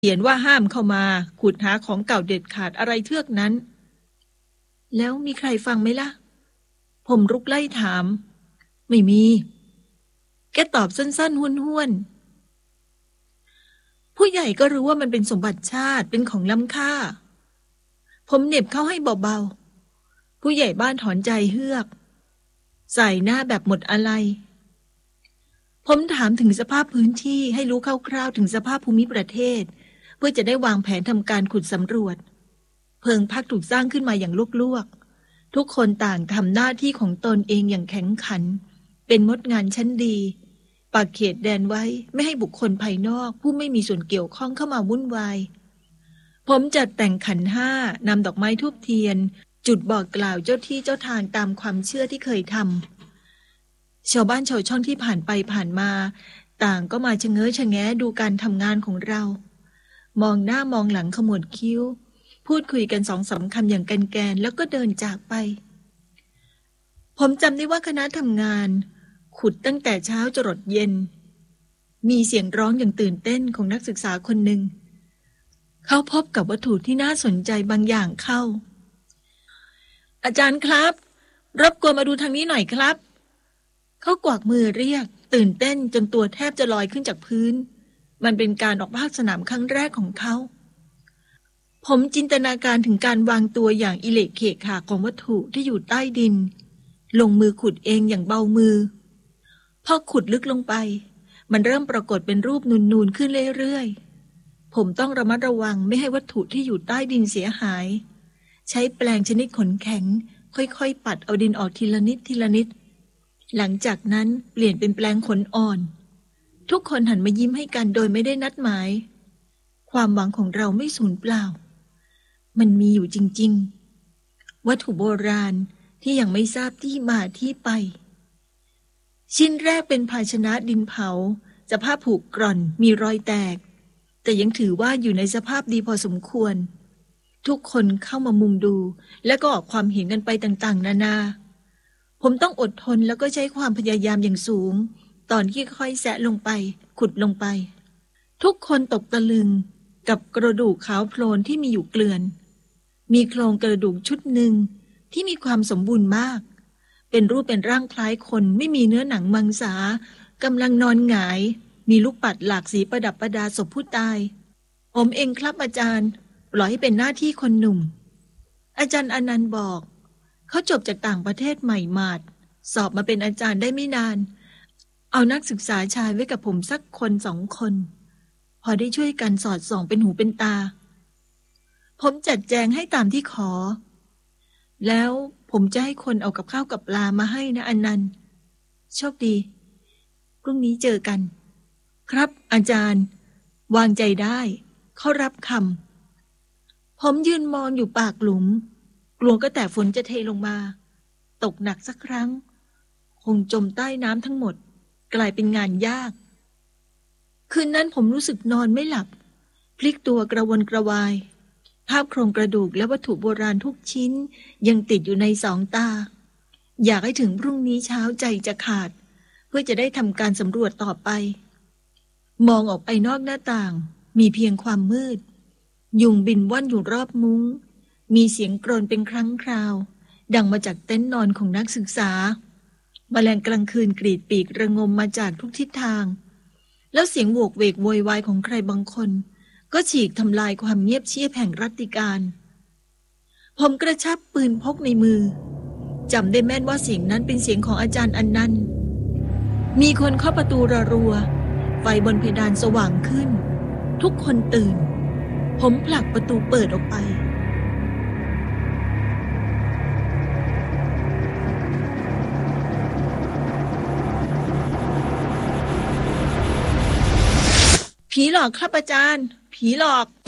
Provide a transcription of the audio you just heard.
เขียนว่าห้ามเข้ามาขุดหาของเก่าเด็ดขาดอะไรเทือกนั้นแล้วมีใครฟังไหมล่ะผมรุกไล่ถามไม่มีแกตอบสั้นๆห้วนๆผู้ใหญ่ก็รู้ว่ามันเป็นสมบัติชาติเป็นของล้ำค่าผมเหน็บเข้าให้เบาๆผู้ใหญ่บ้านถอนใจเฮือกใส่หน้าแบบหมดอะไรผมถามถึงสภาพพื้นที่ให้รู้คร่าวๆถึงสภาพภูมิประเทศเพื่อจะได้วางแผนทำการขุดสำรวจเพิงพักถูกสร้างขึ้นมาอย่างลวกๆทุกคนต่างทำหน้าที่ของตนเองอย่างแข็งขันเป็นมดงานชั้นดีปักเขตแดนไว้ไม่ให้บุคคลภายนอกผู้ไม่มีส่วนเกี่ยวข้องเข้ามาวุ่นวายผมจัดแต่งขันห้านำดอกไม้ธูปเทียนจุดบอกกล่าวเจ้าที่เจ้าทางตามความเชื่อที่เคยทำชาวบ้านชาวช่องที่ผ่านไปผ่านมาต่างก็มาชะเง้อชะแงะดูการทำงานของเรามองหน้ามองหลังขมวดคิ้วพูดคุยกัน2-3 คำอย่างแกนๆแล้วก็เดินจากไปผมจำได้ว่าคณะทำงานขุดตั้งแต่เช้าจรดเย็นมีเสียงร้องอย่างตื่นเต้นของนักศึกษาคนหนึ่งเขาพบกับวัตถุที่น่าสนใจบางอย่างเข้าอาจารย์ครับรบกวนมาดูทางนี้หน่อยครับเขากวักมือเรียกตื่นเต้นจนตัวแทบจะลอยขึ้นจากพื้นมันเป็นการออกภาคสนามครั้งแรกของเขาผมจินตนาการถึงการวางตัวอย่างอิเละเขะขะของวัตถุที่อยู่ใต้ดินลงมือขุดเองอย่างเบามือพอขุดลึกลงไปมันเริ่มปรากฏเป็นรูปนูนๆขึ้นเรื่อยๆผมต้องระมัดระวังไม่ให้วัตถุที่อยู่ใต้ดินเสียหายใช้แปรงชนิดขนแข็งค่อยๆปัดเอาดินออกทีละนิดทีละนิดหลังจากนั้นเปลี่ยนเป็นแปรงขนอ่อนทุกคนหันมายิ้มให้กันโดยไม่ได้นัดหมายความหวังของเราไม่สูญเปล่ามันมีอยู่จริงๆวัตถุโบราณที่ยังไม่ทราบที่มาที่ไปชิ้นแรกเป็นภาชนะดินเผาสภาพผุกร่อนมีรอยแตกแต่ยังถือว่าอยู่ในสภาพดีพอสมควรทุกคนเข้ามามุงดูและก็ออกความเห็นกันไปต่างๆนานาผมต้องอดทนแล้วก็ใช้ความพยายามอย่างสูงตอนที่ค่อยแซะลงไปขุดลงไปทุกคนตกตะลึงกับกระดูกขาวโพลนที่มีอยู่เกลื่อนมีโครงกระดูกชุดหนึ่งที่มีความสมบูรณ์มากเป็นรูปเป็นร่างคล้ายคนไม่มีเนื้อหนังมังสากำลังนอนหงายมีลูกปัดหลากสีประดับประดาศพผู้ตายผมเองครับอาจารย์ปล่อยให้เป็นหน้าที่คนหนุ่มอาจารย์อนันต์บอกเขาจบจากต่างประเทศใหม่หมาดสอบมาเป็นอาจารย์ได้ไม่นานเอานักศึกษาชายไว้กับผมสักคน2 คนพอได้ช่วยกันสอดส่องเป็นหูเป็นตาผมจัดแจงให้ตามที่ขอแล้วผมจะให้คนเอากับข้าวกับปลามาให้นะอนันต์โชคดีพรุ่งนี้เจอกันครับอาจารย์วางใจได้เขารับคำผมยืนมองอยู่ปากหลุมกลัวก็แต่ฝนจะเทลงมาตกหนักสักครั้งคงจมใต้น้ำทั้งหมดกลายเป็นงานยากคืนนั้นผมรู้สึกนอนไม่หลับพลิกตัวกระวนกระวายภาพโครงกระดูกและวัตถุโบราณทุกชิ้นยังติดอยู่ใน2 ตาอยากให้ถึงพรุ่งนี้เช้าใจจะขาดเพื่อจะได้ทำการสำรวจต่อไปมองออกไปนอกหน้าต่างมีเพียงความมืดยุงบินว่อนอยู่รอบมุ้งมีเสียงกรนเป็นครั้งคราวดังมาจากเต็นท์นอนของนักศึกษาแมลงกลางคืนกรีดปีกระงมมาจากทุกทิศทางแล้วเสียงโวกเวกโวยวายของใครบางคนก็ฉีกทำลายความเงียบเชียบแห่งรัตติการผมกระชับปืนพกในมือจำได้แม่นว่าเสียงนั้นเป็นเสียงของอาจารย์อนันต์มีคนเคาะประตูรัวๆไฟบนเพดานสว่างขึ้นทุกคนตื่นผมผลักประตูเปิดออกไปผีหลอกครับอาจารย์ผีหลอก